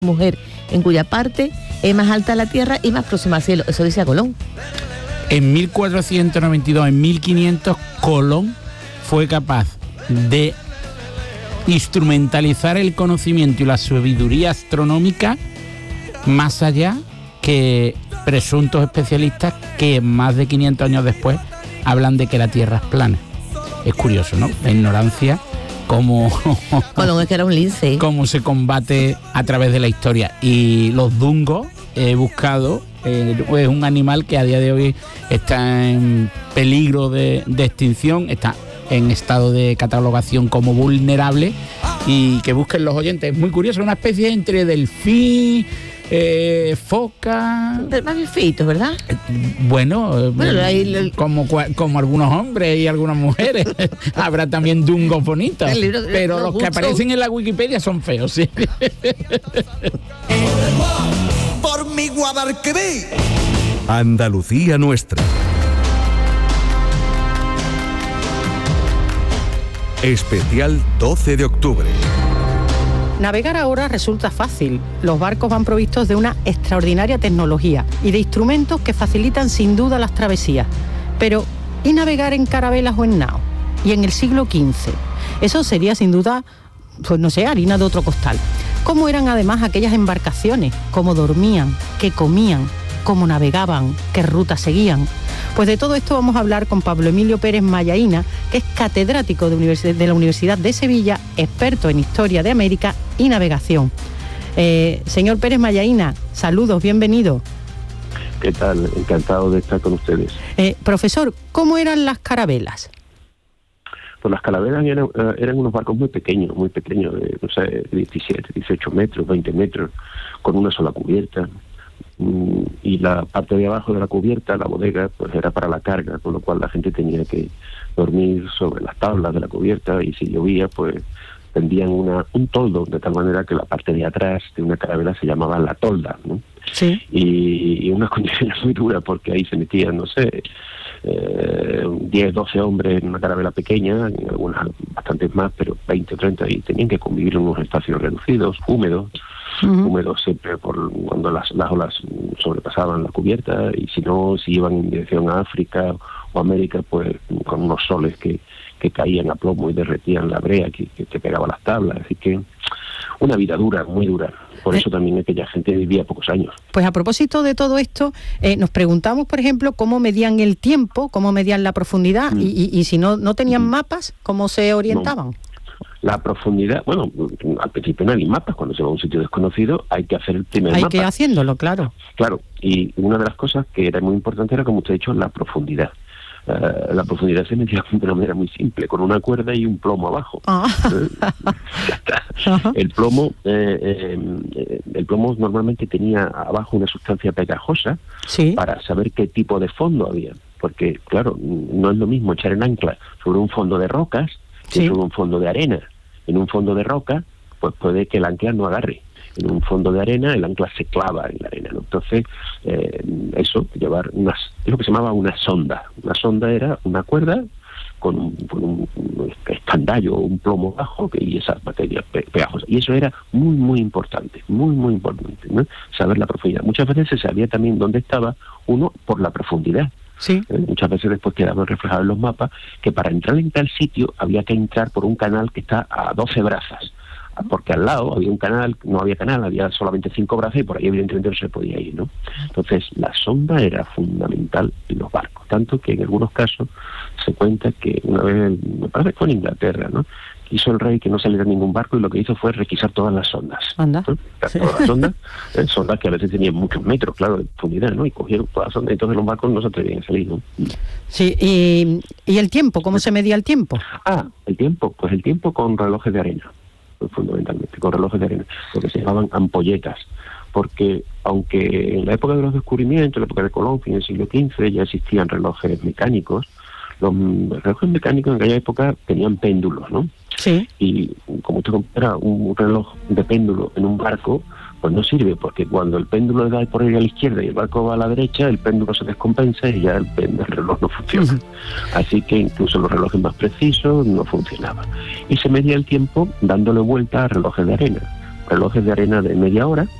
mujer, en cuya parte es más alta la tierra y más próxima al cielo. Eso dice a Colón. En 1492, en 1500, Colón fue capaz de instrumentalizar el conocimiento y la sabiduría astronómica más allá que presuntos especialistas que más de 500 años después hablan de que la Tierra es plana. Es curioso, ¿no? La ignorancia, como Colón es que era un lince. Cómo se combate a través de la historia. Y los dungos, he buscado, es un animal que a día de hoy está en peligro de extinción, está en estado de catalogación como vulnerable, y que busquen los oyentes. Es muy curioso, una especie entre delfín, foca... Más bien feitos, ¿verdad? Bueno, como algunos hombres y algunas mujeres. Habrá también dungos bonitos, pero los que aparecen en la Wikipedia son feos, sí. Por mi Guadalquivir. Andalucía nuestra. Especial 12 de octubre. Navegar ahora resulta fácil. Los barcos van provistos de una extraordinaria tecnología y de instrumentos que facilitan sin duda las travesías. Pero, ¿y navegar en carabelas o en nao? Y en el siglo XV. Eso sería sin duda, pues no sé, harina de otro costal. ¿Cómo eran además aquellas embarcaciones? ¿Cómo dormían? ¿Qué comían? ¿Cómo navegaban? ¿Qué ruta seguían? Pues de todo esto vamos a hablar con Pablo Emilio Pérez Mallaína, que es catedrático de la Universidad de Sevilla, experto en Historia de América y Navegación. Señor Pérez Mallaína, saludos, bienvenido. ¿Qué tal? Encantado de estar con ustedes. Profesor, ¿cómo eran las carabelas? Pues las carabelas eran unos barcos muy pequeños, de, no sé, 17, 18 metros, 20 metros, con una sola cubierta. Y la parte de abajo de la cubierta, la bodega, pues era para la carga, con lo cual la gente tenía que dormir sobre las tablas de la cubierta, y si llovía, pues tendían un toldo, de tal manera que la parte de atrás de una carabela se llamaba la tolda, ¿no? Sí. Y unas condiciones muy duras, porque ahí se metían, no sé, 10, 12 hombres en una carabela pequeña, en algunas bastantes más, pero 20 o 30, y tenían que convivir en unos espacios reducidos, húmedos, siempre cuando las olas sobrepasaban la cubierta, y si no, si iban en dirección a África o América, pues con unos soles que caían a plomo y derretían la brea que te pegaba las tablas. Así que una vida dura, muy dura. Por eso también aquella gente vivía pocos años. Pues a propósito de todo esto, nos preguntamos, por ejemplo, cómo medían el tiempo, cómo medían la profundidad, y si no tenían mapas, ¿cómo se orientaban? No. La profundidad, bueno, al principio no hay mapas. Cuando se va a un sitio desconocido hay que hacer el primer mapa. Hay que ir haciéndolo, claro. Claro, y una de las cosas que era muy importante era, como usted ha dicho, la profundidad. La profundidad se medía de una manera muy simple, con una cuerda y un plomo abajo. Ya está. El plomo normalmente tenía abajo una sustancia pegajosa, ¿sí?, para saber qué tipo de fondo había. Porque, claro, no es lo mismo echar el ancla sobre un fondo de rocas que ¿sí?, sobre un fondo de arena. En un fondo de roca, pues puede que el ancla no agarre. En un fondo de arena, el ancla se clava en la arena, ¿no? Entonces, llevar es lo que se llamaba una sonda. Una sonda era una cuerda con un escandallo o un plomo bajo, y esas materias pegajosas. Y eso era muy, muy importante, ¿no? Saber la profundidad. Muchas veces se sabía también dónde estaba uno por la profundidad. Sí. Muchas veces después quedaban reflejados en los mapas que para entrar en tal sitio había que entrar por un canal que está a 12 brazas, porque al lado había un canal, no había canal, había solamente 5 brazas, y por ahí evidentemente no se podía ir, ¿no? Entonces la sonda era fundamental en los barcos, tanto que en algunos casos se cuenta que una vez, me parece que fue en Inglaterra, ¿no?, quiso el rey que no saliera ningún barco, y lo que hizo fue requisar todas las sondas. Anda. ¿No? Sí. Todas las sondas, sondas que a veces tenían muchos metros, claro, de profundidad, ¿no? Y cogieron todas las sondas, y entonces los barcos no se atrevían a salir, ¿no? Sí, y el tiempo, ¿cómo se medía el tiempo? El tiempo, pues el tiempo con relojes de arena, fundamentalmente, con relojes de arena, lo que se llamaban ampolletas, porque aunque en la época de los descubrimientos, en la época de Colón, fin del siglo XV, ya existían relojes mecánicos, los relojes mecánicos en aquella época tenían péndulos, ¿no? Sí. Y como usted compara un reloj de péndulo en un barco, pues no sirve, porque cuando el péndulo da por ir a la izquierda y el barco va a la derecha, el péndulo se descompensa y ya el reloj no funciona. Así que incluso los relojes más precisos no funcionaban. Y se medía el tiempo dándole vuelta a relojes de arena. relojes de arena de media hora,